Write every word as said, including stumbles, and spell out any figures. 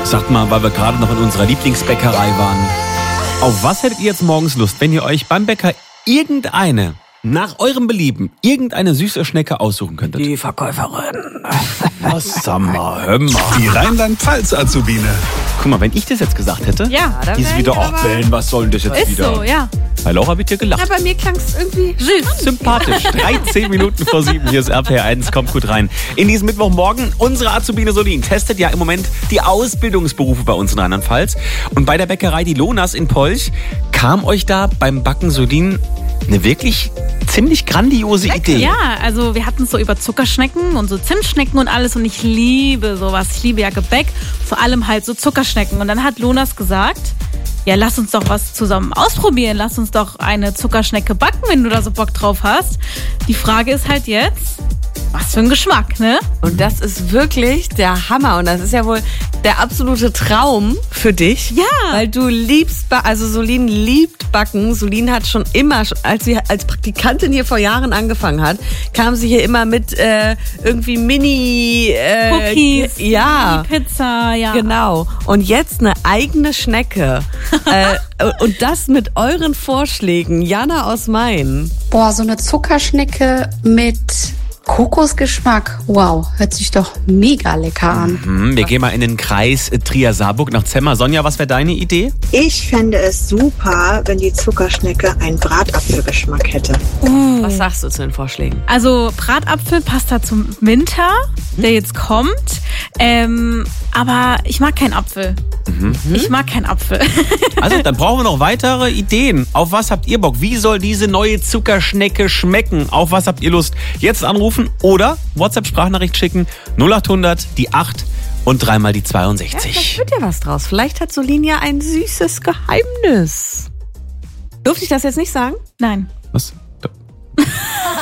Sagt mal, weil wir gerade noch in unserer Lieblingsbäckerei waren. Auf was hättet ihr jetzt morgens Lust, wenn ihr euch beim Bäcker irgendeine, nach eurem Belieben, irgendeine süße Schnecke aussuchen könntet? Die Verkäuferin. Was, sag mal, hör mal. Die Rheinland-Pfalz-Azubine. Guck mal, wenn ich das jetzt gesagt hätte, Ja, da die ist wär wieder, ich ach aber- Ben, was soll denn das jetzt ist wieder? so, ja. Bei Laura wird hier gelacht. Ja, bei mir klang es irgendwie süß. Sympathisch. dreizehn Minuten vor sieben. Hier ist R P R eins. Kommt gut rein. In diesem Mittwochmorgen, unsere Azubine Solin testet ja im Moment die Ausbildungsberufe bei uns in Rheinland-Pfalz. Und bei der Bäckerei Die Lonas in Polch kam euch da beim Backen Solin eine wirklich ziemlich grandiose Idee. Ja, also wir hatten es so über Zuckerschnecken und so Zimtschnecken und alles und ich liebe sowas. Ich liebe ja Gebäck, vor allem halt so Zuckerschnecken. Und dann hat Lonas gesagt, ja, lass uns doch was zusammen ausprobieren. Lass uns doch eine Zuckerschnecke backen, wenn du da so Bock drauf hast. Die Frage ist halt jetzt, was für ein Geschmack, ne? Und das ist wirklich der Hammer. Und das ist ja wohl der absolute Traum für dich. Ja. Weil du liebst, ba- also Solin liebt Backen. Solin hat schon immer, als sie als Praktikantin hier vor Jahren angefangen hat, kam sie hier immer mit äh, irgendwie Mini... Äh, Cookies, Ja. Pizza, ja. Genau. Und jetzt eine eigene Schnecke. äh, und das mit euren Vorschlägen. Jana aus Main. Boah, so eine Zuckerschnecke mit Kokosgeschmack. Wow, hört sich doch mega lecker an. Hm, wir gehen mal in den Kreis Trier-Saarburg nach Zemmer. Sonja, was wäre deine Idee? Ich fände es super, wenn die Zuckerschnecke einen Bratapfelgeschmack hätte. Was sagst du zu den Vorschlägen? Also Bratapfel passt da zum Winter, der jetzt kommt. Ähm, aber ich mag keinen Apfel. Ich mag keinen Apfel. Also, dann brauchen wir noch weitere Ideen. Auf was habt ihr Bock? Wie soll diese neue Zuckerschnecke schmecken? Auf was habt ihr Lust? Jetzt anrufen oder WhatsApp-Sprachnachricht schicken. null acht hundert, die acht und dreimal die Vielleicht zweiundsechzig. wird ja was draus. Vielleicht hat Solin ja ein süßes Geheimnis. Durfte ich das jetzt nicht sagen? Nein. Was?